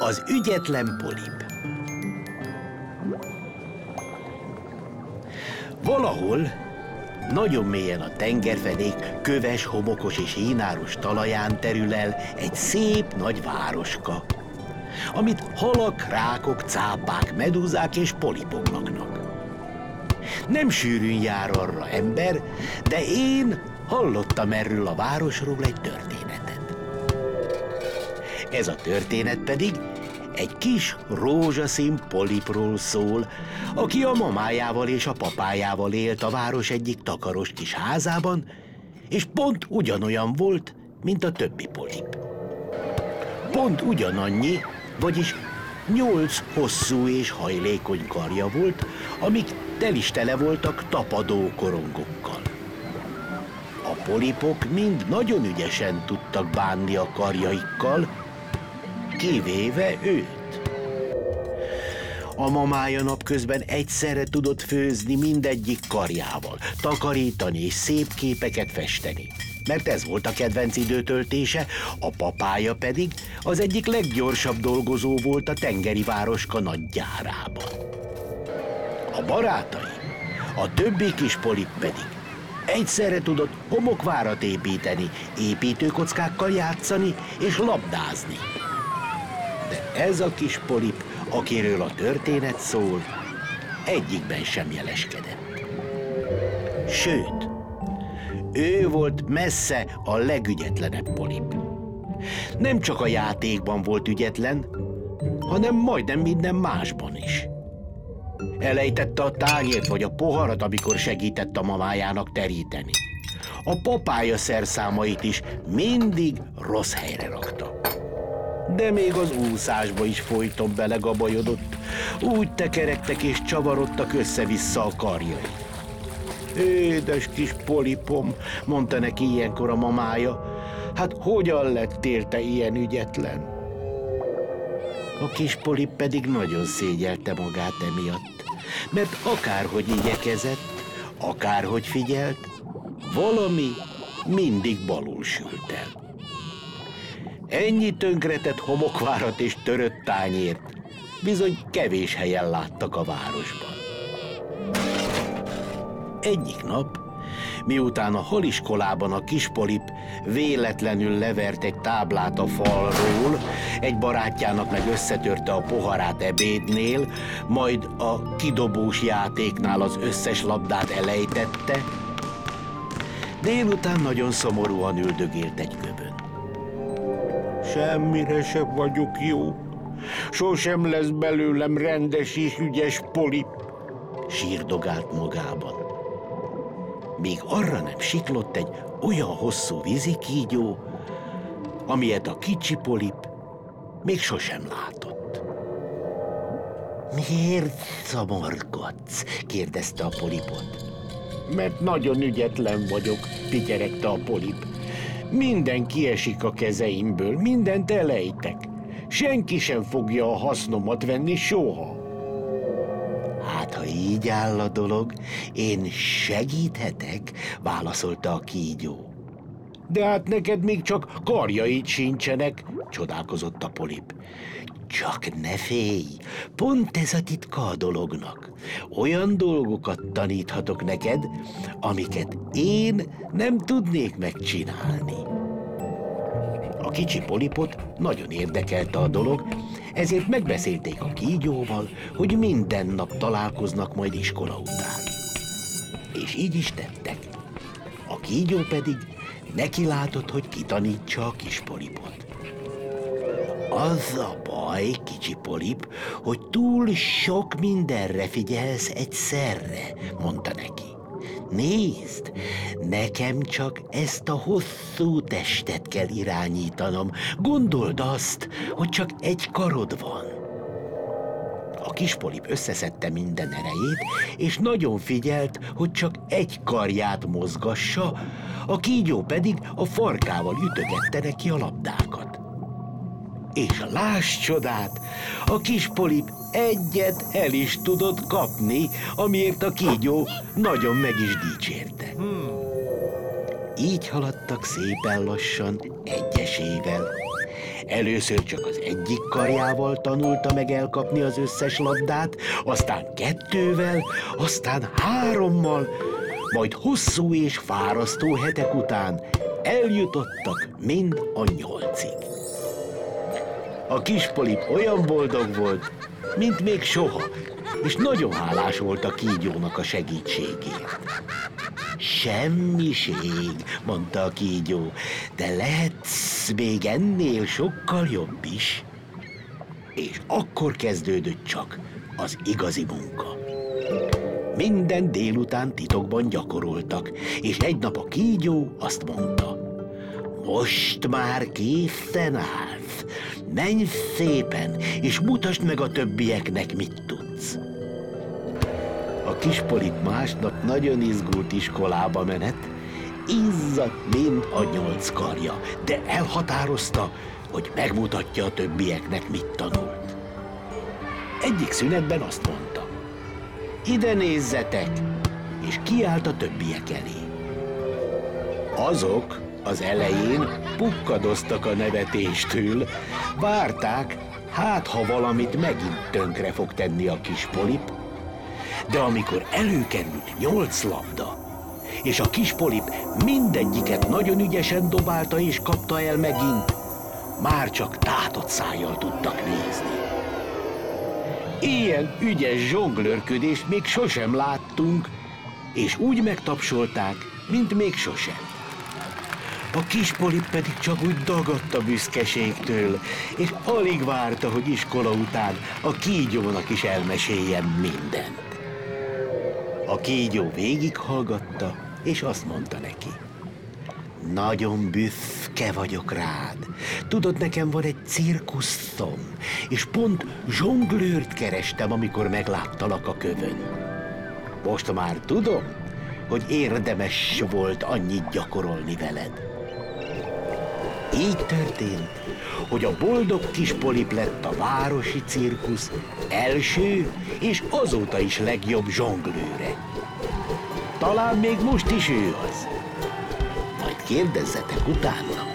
Az ügyetlen polip. Valahol, nagyon mélyen a tengerfenék köves, homokos és hínáros talaján terül el egy szép nagy városka, amit halak, rákok, cápák, medúzák és polipok laknak. Nem sűrűn jár arra ember, de én hallottam erről a városról egy történetet. Ez a történet pedig egy kis rózsaszín polipról szól, aki a mamájával és a papájával élt a város egyik takaros kis házában, és pont ugyanolyan volt, mint a többi polip. Pont ugyanannyi, vagyis 8 hosszú és hajlékony karja volt, amik tele voltak tapadó korongokkal. A polipok mind nagyon ügyesen tudtak bánni a karjaikkal, kivéve őt. A mamája napközben egyszerre tudott főzni mindegyik karjával, takarítani és szép képeket festeni, mert ez volt a kedvenc időtöltése, a papája pedig az egyik leggyorsabb dolgozó volt a tengeri városka nagy gyárában. A barátai, a többi kis polip pedig egyszerre tudott homokvárat építeni, építőkockákkal játszani és labdázni. De ez a kis polip, akiről a történet szól, egyikben sem jeleskedett. Sőt, ő volt messze a legügyetlenebb polip. Nem csak a játékban volt ügyetlen, hanem majdnem minden másban is. Elejtette a tányért vagy a poharat, amikor segített a mamájának teríteni. A papája szerszámait is mindig rossz helyre rakta. De még az úszásba is folyton belegabajodott, úgy tekerektek és csavarodtak össze-vissza a karjai. Édes kis polipom, mondta neki ilyenkor a mamája, hát hogyan lettél te ilyen ügyetlen? A kis polip pedig nagyon szégyelte magát emiatt, mert akárhogy igyekezett, akárhogy figyelt, valami mindig balul sült el. Ennyi tönkretett homokvárat és törött tányért bizony kevés helyen láttak a városban. Egyik nap, miután a haliskolában a kis polip véletlenül levert egy táblát a falról, egy barátjának meg összetörte a poharát ebédnél, majd a kidobós játéknál az összes labdát elejtette, délután nagyon szomorúan üldögélt egy kövön. Semmire sem vagyok jó, sosem lesz belőlem rendes és ügyes polip, sírdogált magában. Még arra nem siklott egy olyan hosszú vízikígyó, amilyet a kicsi polip még sosem látott. Miért szamarkodsz? Kérdezte a polipot. Mert nagyon ügyetlen vagyok, pityeregte a polip. Minden kiesik a kezeimből, mindent elejtek. Senki sem fogja a hasznomat venni soha. Hát, ha így áll a dolog, én segíthetek, válaszolta a kígyó. De hát neked még csak karjaid sincsenek, csodálkozott a polip. Csak ne félj, pont ez a titka a dolognak. Olyan dolgokat taníthatok neked, amiket én nem tudnék megcsinálni. A kicsi polipot nagyon érdekelte a dolog, ezért megbeszélték a kígyóval, hogy minden nap találkoznak majd iskola után. És így is tettek. A kígyó pedig nekilátott, hogy kitanítsa a kis polipot. Az a baj, kicsi polip, hogy túl sok mindenre figyelsz egyszerre, mondta neki. Nézd, nekem csak ezt a hosszú testet kell irányítanom. Gondold azt, hogy csak egy karod van. A kis polip összeszedte minden erejét, és nagyon figyelt, hogy csak egy karját mozgassa, a kígyó pedig a farkával ütögette neki a labdákat. És láss csodát, a kis polip egyet el is tudott kapni, amiért a kígyó nagyon meg is dicsérte. Így haladtak szépen lassan, egyesével. Először csak az egyik karjával tanulta meg elkapni az összes labdát, aztán 2-vel, aztán 3-mal, majd hosszú és fárasztó hetek után eljutottak mind a 8-ig. A kis polip olyan boldog volt, mint még soha, és nagyon hálás volt a kígyónak a segítségért. Semmiség, mondta a kígyó, de lehetsz még ennél sokkal jobb is. És akkor kezdődött csak az igazi munka. Minden délután titokban gyakoroltak, és egy nap a kígyó azt mondta: most már készen állsz, menj szépen, és mutasd meg a többieknek, mit tudsz. A kis polip másnap nagyon izgult iskolába menet, izzadt, mint a 8 karja, de elhatározta, hogy megmutatja a többieknek, mit tanult. Egyik szünetben azt mondta: ide nézzetek, és kiállt a többiek elé. Azok az elején pukkadoztak a nevetéstől, várták, hát ha valamit megint tönkre fog tenni a kis polip, de amikor előkerült 8 labda, és a kis polip mindegyiket nagyon ügyesen dobálta és kapta el megint, már csak tátott szájjal tudtak nézni. Ilyen ügyes zsonglőrködést még sosem láttunk, és úgy megtapsolták, mint még sosem. A kis polip pedig csak úgy dagadt a büszkeségtől, és alig várta, hogy iskola után a kígyónak is elmeséljen mindent. A kígyó végighallgatta, és azt mondta neki: nagyon büszke vagyok rád. Tudod, nekem van egy cirkuszom, és pont zsonglőrt kerestem, amikor megláttalak a kövön. Most már tudom, hogy érdemes volt annyit gyakorolni veled. Így történt, hogy a boldog kis polip lett a városi cirkusz első és azóta is legjobb zsonglőre. Talán még most is ő az. Majd kérdezzetek utána.